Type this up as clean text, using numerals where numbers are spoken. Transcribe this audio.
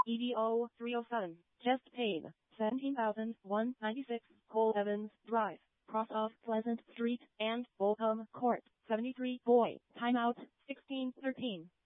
EDO 307. Just paid. 17,196. Cole Evans Drive. Cross of Pleasant Street and Bolcom Court. 73 boy. Timeout 16-13.